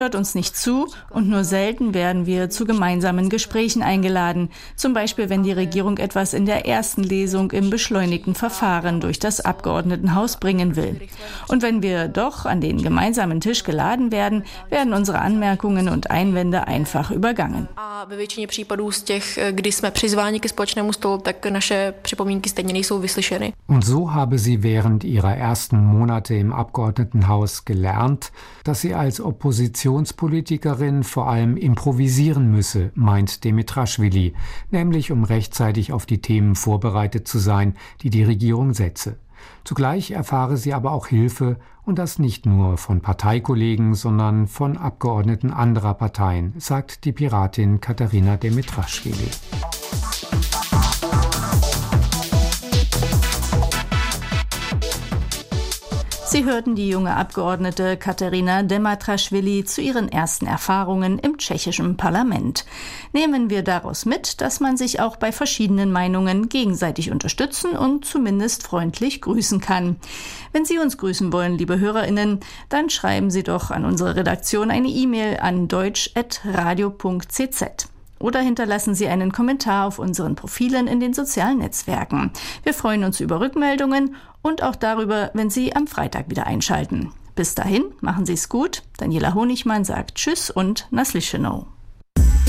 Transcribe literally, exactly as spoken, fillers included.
hört uns nicht zu und nur selten werden wir zu gemeinsamen Gesprächen eingeladen. Zum Beispiel, wenn die Regierung etwas in der ersten Lesung im beschleunigten Verfahren durch das Abgeordnetenhaus bringen will. Und wenn wir doch an den gemeinsamen Tisch geladen werden, werden unsere Anmerkungen und Einwände einfach übergangen. Ve většině případů z těch, kdy jsme přizváni ke společnému stolu, tak naše připomínky stejně nejsou vyslyšeny. Und so habe sie während ihrer ersten Monate im Abgeordnetenhaus gelernt, dass sie als Oppositionspolitikerin vor allem improvisieren müsse, meint Demirtaşvili, nämlich um rechtzeitig auf die Themen vorbereitet zu sein, die die Regierung setze. Zugleich erfahre sie aber auch Hilfe, und das nicht nur von Parteikollegen, sondern von Abgeordneten anderer Parteien, sagt die Piratin Katharina Demirtaşvili. Sie hörten die junge Abgeordnete Katharina Demirtaşvili zu ihren ersten Erfahrungen im tschechischen Parlament. Nehmen wir daraus mit, dass man sich auch bei verschiedenen Meinungen gegenseitig unterstützen und zumindest freundlich grüßen kann. Wenn Sie uns grüßen wollen, liebe HörerInnen, dann schreiben Sie doch an unsere Redaktion eine E-Mail an deutsch at radio punkt c z. Oder hinterlassen Sie einen Kommentar auf unseren Profilen in den sozialen Netzwerken. Wir freuen uns über Rückmeldungen und auch darüber, wenn Sie am Freitag wieder einschalten. Bis dahin, machen Sie es gut. Daniela Honigmann sagt Tschüss und na slyšenou.